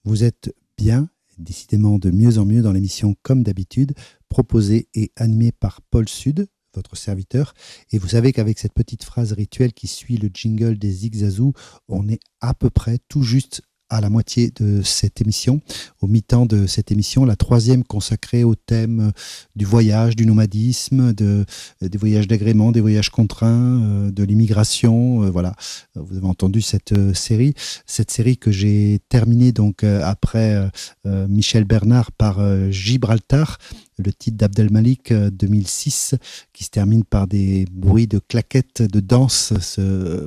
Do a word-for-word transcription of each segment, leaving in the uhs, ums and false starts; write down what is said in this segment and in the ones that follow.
Vous êtes bien, décidément de mieux en mieux dans l'émission Comme d'habitude, proposée et animée par Paul Sud, votre serviteur. Et vous savez qu'avec cette petite phrase rituelle qui suit le jingle des Zigzazou, on est à peu près tout juste à la moitié de cette émission, au mi-temps de cette émission, la troisième consacrée au thème du voyage, du nomadisme, de, des voyages d'agrément, des voyages contraints, euh, de l'immigration. Euh, voilà, vous avez entendu cette euh, série, cette série que j'ai terminée donc euh, après euh, Michel Bernard par euh, Gibraltar, le titre d'Abdel Malik euh, deux mille six, qui se termine par des bruits de claquettes, de danse, ce,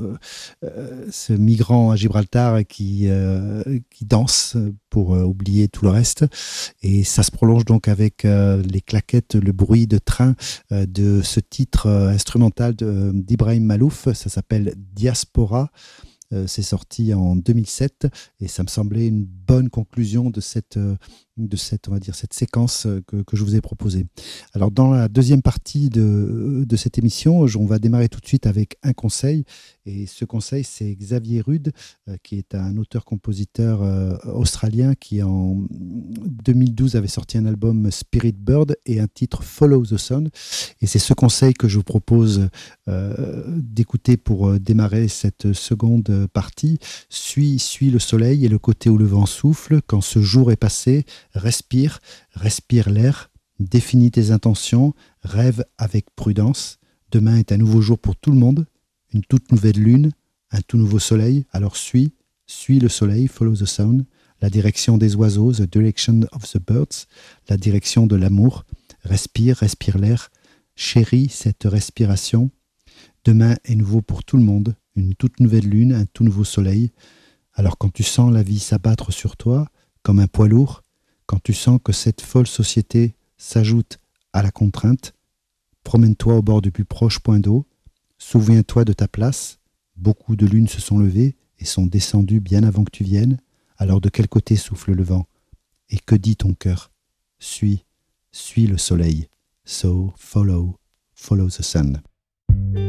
euh, ce migrant à Gibraltar qui, euh, qui danse pour euh, oublier tout le reste. Et ça se prolonge donc avec euh, les claquettes, le bruit de train euh, de ce titre euh, instrumental de, d'Ibrahim Malouf. Ça s'appelle Diaspora. Euh, c'est sorti en deux mille sept et ça me semblait une bonne conclusion de cette, euh, de cette, on va dire, cette séquence que, que je vous ai proposée. Alors, dans la deuxième partie de, de cette émission, on va démarrer tout de suite avec un conseil. Et ce conseil, c'est Xavier Rudd, euh, qui est un auteur-compositeur euh, australien qui, en deux mille douze, avait sorti un album Spirit Bird et un titre Follow the Sun. Et c'est ce conseil que je vous propose euh, d'écouter pour euh, démarrer cette seconde partie. Suis, suis le soleil et le côté où le vent souffle. Quand ce jour est passé, respire, respire l'air, définis tes intentions, rêve avec prudence. Demain est un nouveau jour pour tout le monde, une toute nouvelle lune, un tout nouveau soleil. Alors suis, suis le soleil, follow the sun, la direction des oiseaux, the direction of the birds, la direction de l'amour. Respire, respire l'air, chéris cette respiration. Demain est nouveau pour tout le monde, une toute nouvelle lune, un tout nouveau soleil. Alors quand tu sens la vie s'abattre sur toi, comme un poids lourd, quand tu sens que cette folle société s'ajoute à la contrainte, promène-toi au bord du plus proche point d'eau, souviens-toi de ta place, beaucoup de lunes se sont levées et sont descendues bien avant que tu viennes, alors de quel côté souffle le vent? Et que dit ton cœur? Suis, suis le soleil, so follow, follow the sun.